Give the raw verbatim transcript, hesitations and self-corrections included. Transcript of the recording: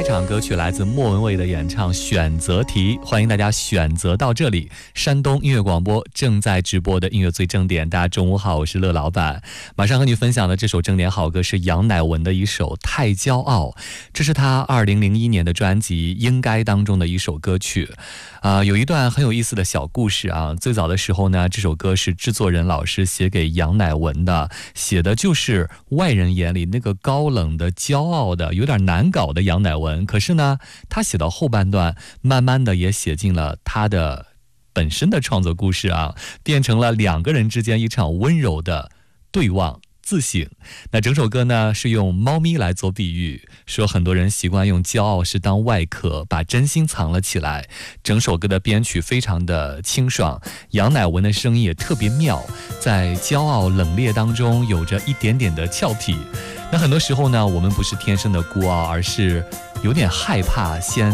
场歌曲来自莫文蔚的演唱选择题，欢迎大家选择到这里。山东音乐广播正在直播的音乐最正点，大家中午好，我是乐老板。马上和你分享的这首正点好歌是杨乃文的一首《太骄傲》，这是他二零零一年的专辑《应该》当中的一首歌曲。啊、呃，有一段很有意思的小故事啊。最早的时候呢，这首歌是制作人老师写给杨乃文的，写的就是外人眼里那个高冷的、骄傲的、有点难搞的杨乃文。可是呢，他写到后半段，慢慢的也写进了他的本身的创作故事啊，变成了两个人之间一场温柔的对望。自省。那整首歌呢是用猫咪来做比喻，说很多人习惯用骄傲是当外壳，把真心藏了起来。整首歌的编曲非常的清爽，杨乃文的声音也特别妙，在骄傲冷冽当中有着一点点的俏皮。那很多时候呢，我们不是天生的孤傲，而是有点害怕先